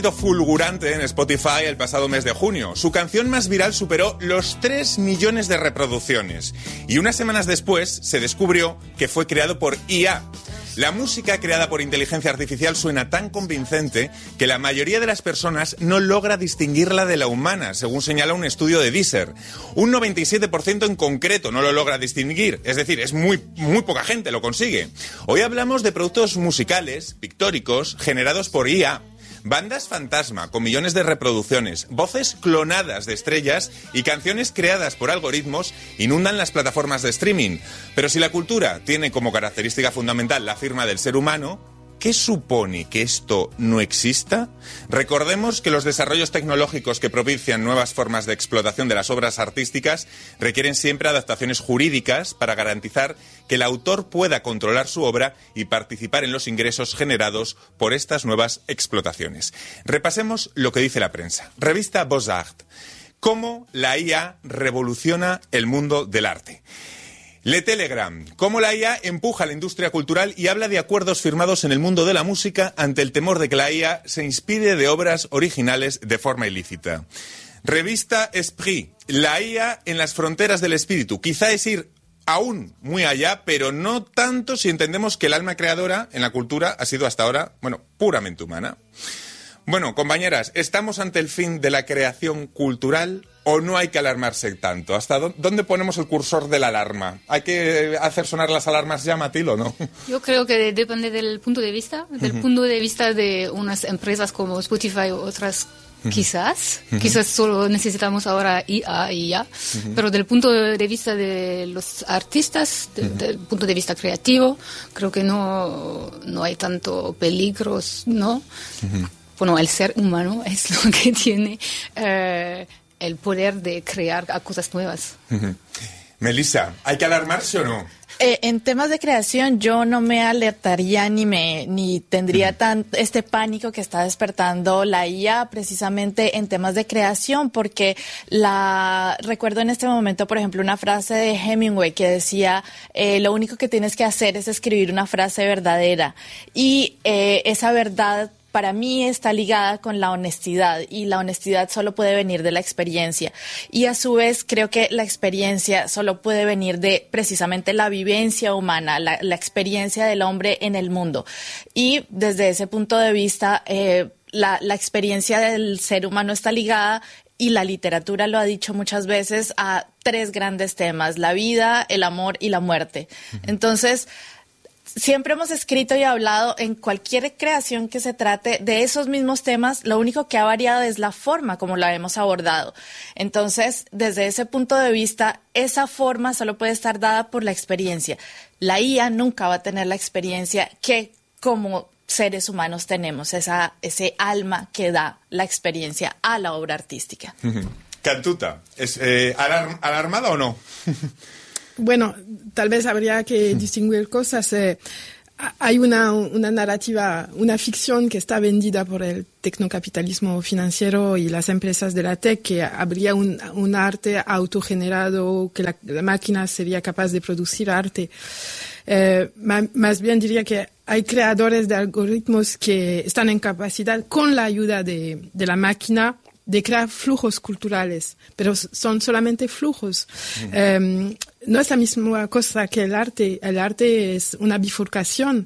Fulgurante en Spotify el pasado mes de junio. Su canción más viral superó los 3 millones de reproducciones y unas semanas después se descubrió que fue creado por IA. La música creada por inteligencia artificial suena tan convincente que la mayoría de las personas no logra distinguirla de la humana, según señala un estudio de Deezer. Un 97% en concreto no lo logra distinguir, es decir, es muy poca gente lo consigue. Hoy hablamos de productos musicales, pictóricos, generados por IA. Bandas fantasma con millones de reproducciones, voces clonadas de estrellas y canciones creadas por algoritmos inundan las plataformas de streaming. Pero si la cultura tiene como característica fundamental la firma del ser humano, ¿qué supone que esto no exista? Recordemos que los desarrollos tecnológicos que propician nuevas formas de explotación de las obras artísticas requieren siempre adaptaciones jurídicas para garantizar que el autor pueda controlar su obra y participar en los ingresos generados por estas nuevas explotaciones. Repasemos lo que dice la prensa. Revista Beaux-Arts. ¿Cómo la IA revoluciona el mundo del arte? Le Telegram, cómo la IA empuja la industria cultural y habla de acuerdos firmados en el mundo de la música ante el temor de que la IA se inspire de obras originales de forma ilícita. Revista Esprit, la IA en las fronteras del espíritu. Quizá es ir aún muy allá, pero no tanto si entendemos que el alma creadora en la cultura ha sido hasta ahora, puramente humana. Bueno, compañeras, ¿estamos ante el fin de la creación cultural o no hay que alarmarse tanto? ¿Hasta dónde ponemos el cursor de la alarma? ¿Hay que hacer sonar las alarmas ya, Matil, o no? Yo creo que depende del punto de vista, punto de vista de unas empresas como Spotify o otras. Quizás solo necesitamos ahora IA y ya, pero del punto de vista de los artistas, del punto de vista creativo, creo que no hay tanto peligros, ¿no? Bueno, el ser humano es lo que tiene el poder de crear cosas nuevas. Melissa, ¿hay que alarmarse o no? En temas de creación yo no me alertaría ni tendría este pánico que está despertando la IA precisamente en temas de creación, porque recuerdo en este momento, por ejemplo, una frase de Hemingway que decía, lo único que tienes que hacer es escribir una frase verdadera, y esa verdad para mí está ligada con la honestidad, y la honestidad solo puede venir de la experiencia. Y a su vez creo que la experiencia solo puede venir de precisamente la vivencia humana, la experiencia del hombre en el mundo. Y desde ese punto de vista, la experiencia del ser humano está ligada, y la literatura lo ha dicho muchas veces, a 3 grandes temas: la vida, el amor y la muerte. Entonces, siempre hemos escrito y hablado en cualquier creación que se trate de esos mismos temas, lo único que ha variado es la forma como la hemos abordado. Entonces, desde ese punto de vista, esa forma solo puede estar dada por la experiencia. La IA nunca va a tener la experiencia que como seres humanos tenemos, ese alma que da la experiencia a la obra artística. Cantuta, ¿es alarmada o no? Bueno, tal vez habría que distinguir cosas. Hay una narrativa, una ficción que está vendida por el tecnocapitalismo financiero y las empresas de la tech, que habría un arte autogenerado, que la máquina sería capaz de producir arte. Más bien diría que hay creadores de algoritmos que están en capacidad, con la ayuda de la máquina, de crear flujos culturales, pero son solamente flujos. No es la misma cosa que el arte. El arte es una bifurcación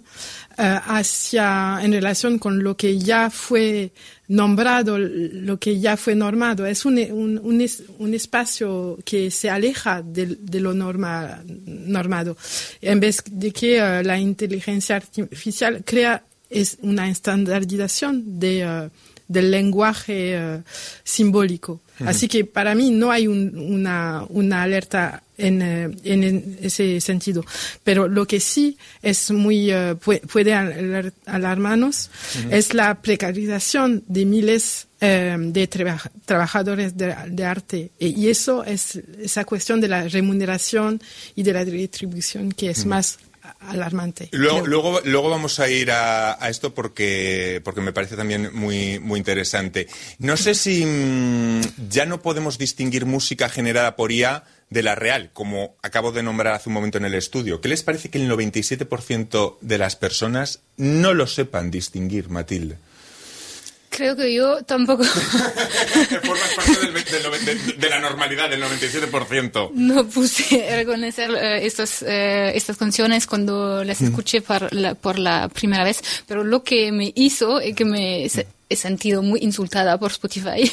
en relación con lo que ya fue nombrado, lo que ya fue normado. Es un espacio que se aleja de lo normado. En vez de que la inteligencia artificial es una estandarización del lenguaje simbólico. Así que para mí no hay una alerta en ese sentido. Pero lo que sí es puede alarmarnos es la precarización de miles de trabajadores de arte. Y eso es esa cuestión de la remuneración y de la retribución que es más alarmante. Luego vamos a ir a esto porque me parece también muy, muy interesante. No sé si ya no podemos distinguir música generada por IA de la real, como acabo de nombrar hace un momento en el estudio. ¿Qué les parece que el 97% de las personas no lo sepan distinguir, Matilde? Creo que yo tampoco. Formas parte de la normalidad, del 97%. No puse a reconocer estas canciones cuando las escuché por la primera vez, pero lo que me hizo es que me he sentido muy insultada por Spotify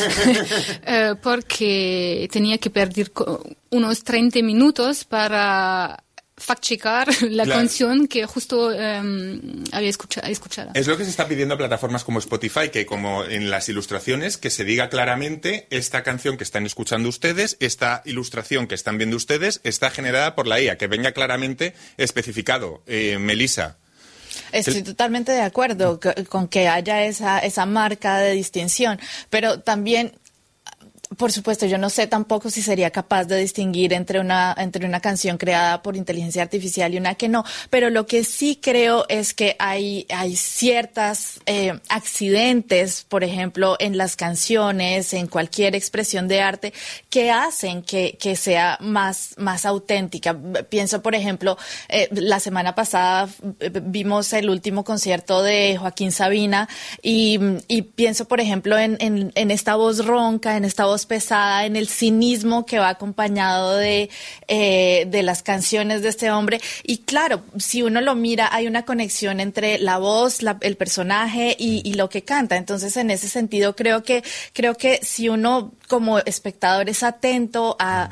porque tenía que perder unos 30 minutos para fact-checar la canción que justo había escuchado. Es lo que se está pidiendo a plataformas como Spotify, que como en las ilustraciones, que se diga claramente esta canción que están escuchando ustedes, esta ilustración que están viendo ustedes, está generada por la IA, que venga claramente especificado. Melissa. Estoy totalmente de acuerdo con que haya esa marca de distinción, pero también, por supuesto, yo no sé tampoco si sería capaz de distinguir entre una canción creada por inteligencia artificial y una que no, pero lo que sí creo es que hay ciertas accidentes, por ejemplo, en las canciones, en cualquier expresión de arte, que hacen que sea más auténtica. Pienso, por ejemplo, la semana pasada vimos el último concierto de Joaquín Sabina y pienso, por ejemplo, en esta voz ronca, en esta voz pesada, en el cinismo que va acompañado de las canciones de este hombre. Y claro, si uno lo mira, hay una conexión entre la voz, el personaje y lo que canta. Entonces, en ese sentido, creo que si uno como espectador es atento a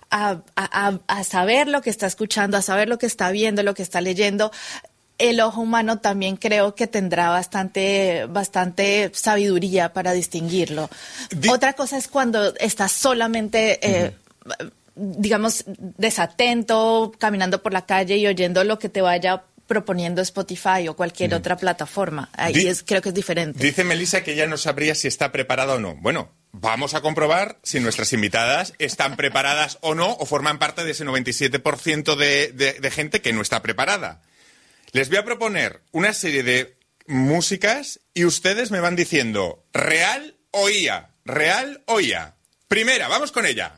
saber lo que está escuchando, a saber lo que está viendo, lo que está leyendo, el ojo humano también creo que tendrá bastante sabiduría para distinguirlo. Otra cosa es cuando estás solamente, digamos, desatento, caminando por la calle y oyendo lo que te vaya proponiendo Spotify o cualquier otra plataforma. Ahí creo que es diferente. Dice Melissa que ella no sabría si está preparada o no. Bueno, vamos a comprobar si nuestras invitadas están preparadas o no, o forman parte de ese 97% de gente que no está preparada. Les voy a proponer una serie de músicas y ustedes me van diciendo real o IA, real o IA. Primera, vamos con ella.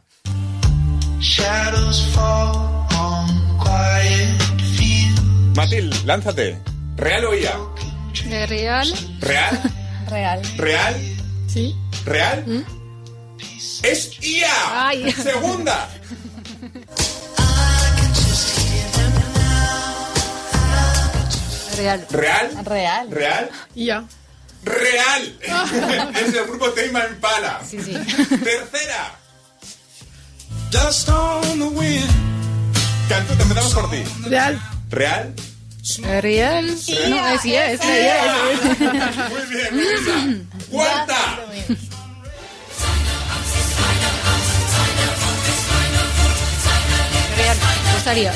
Matilde, lánzate. ¿Real o IA? ¿Real? ¿Real? Real. ¿Real? Sí. ¿Real? ¡Es IA! Ay. ¡Segunda! Real. ¿Real? Real. ¿Real? Ya. ¡Real! Es el grupo Tame Impala. Sí, sí. Tercera. Cantu, te empezamos por ti. Real. ¿Real? ¿Real? No, es yes. Muy bien, Melissa. Cuarta. Real. Rosalía.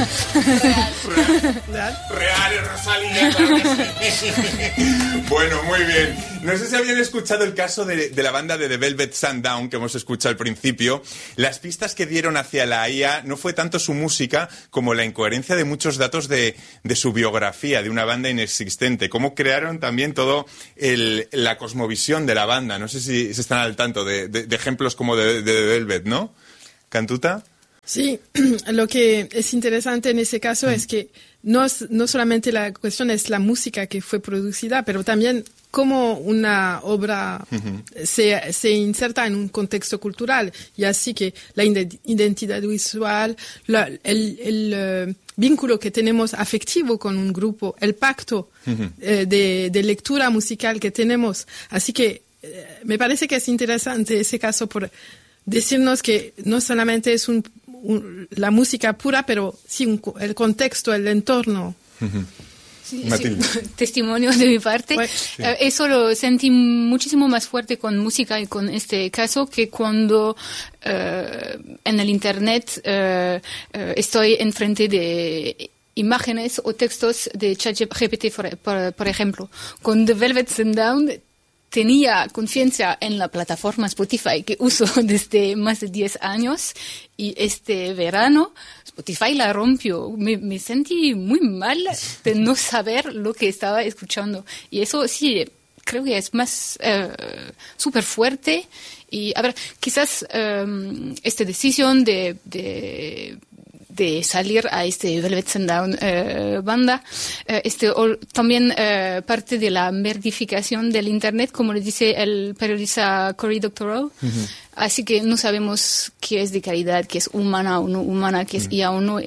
Real es Rosalía, claro que sí. Bueno, muy bien. No sé si habían escuchado el caso de la banda de The Velvet Sundown que hemos escuchado al principio. Las pistas que dieron hacia la IA no fue tanto su música como la incoherencia de muchos datos de su biografía, de una banda inexistente. Cómo crearon también todo la cosmovisión de la banda. No sé si están al tanto de ejemplos como de The Velvet, ¿no? ¿Cantuta? Sí, lo que es interesante en ese caso es que no solamente la cuestión es la música que fue producida, pero también cómo una obra se inserta en un contexto cultural, y así que la identidad visual, el vínculo que tenemos afectivo con un grupo, el pacto de lectura musical que tenemos. Así que me parece que es interesante ese caso por decirnos que no solamente es la música pura, pero sí el contexto, el entorno. Sí, testimonio de mi parte. Sí. Eso lo sentí muchísimo más fuerte con música y con este caso que cuando en el internet estoy enfrente de imágenes o textos de ChatGPT, por ejemplo. Con The Velvet Sundown tenía confianza en la plataforma Spotify que uso desde más de 10 años y este verano Spotify la rompió. Me sentí muy mal de no saber lo que estaba escuchando. Y eso sí, creo que es más súper fuerte. Y a ver, quizás esta decisión de de salir a este Velvet Sundown banda, también parte de la merdificación del Internet, como le dice el periodista Cory Doctorow. Así que no sabemos qué es de calidad, qué es humana o no humana, qué es IA o no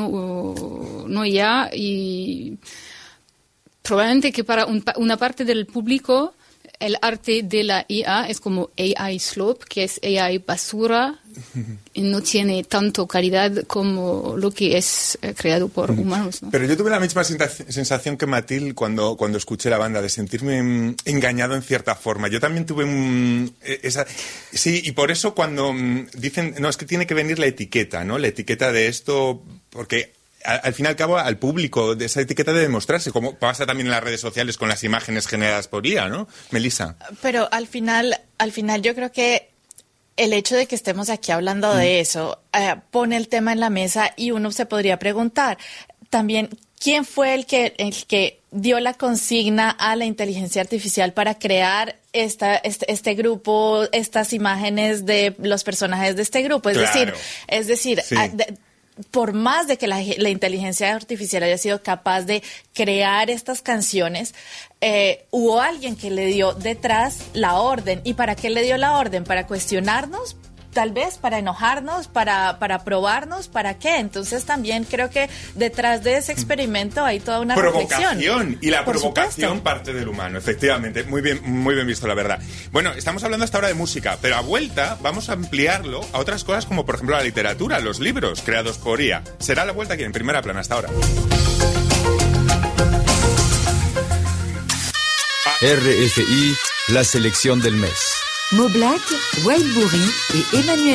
IA, y probablemente que para una parte del público el arte de la IA es como AI slope, que es AI basura, y no tiene tanto calidad como lo que es creado por humanos, ¿no? Pero yo tuve la misma sensación que Mathilde cuando escuché la banda, de sentirme engañado en cierta forma. Yo también tuve esa... Sí, y por eso cuando dicen, no, es que tiene que venir la etiqueta, ¿no? La etiqueta de esto, porque... Al fin y al cabo, al público de esa etiqueta debe mostrarse, como pasa también en las redes sociales con las imágenes generadas por IA, ¿no? Melissa. Pero al final yo creo que el hecho de que estemos aquí hablando de eso pone el tema en la mesa, y uno se podría preguntar también quién fue el que dio la consigna a la inteligencia artificial para crear este grupo, estas imágenes de los personajes de este grupo. Es decir, sí. Por más de que la inteligencia artificial haya sido capaz de crear estas canciones, hubo alguien que le dio detrás la orden. ¿Y para qué le dio la orden? ¿Para cuestionarnos? Tal vez para enojarnos, para probarnos, ¿para qué? Entonces también creo que detrás de ese experimento hay toda una reflexión. Y la provocación parte del humano, efectivamente. Muy bien visto, la verdad. Bueno, estamos hablando hasta ahora de música, pero a vuelta vamos a ampliarlo a otras cosas como, por ejemplo, la literatura, los libros creados por IA. Será la vuelta aquí en Primera Plana hasta ahora. RFI, la selección del mes. Moblac, Wildbourri et Emmanuel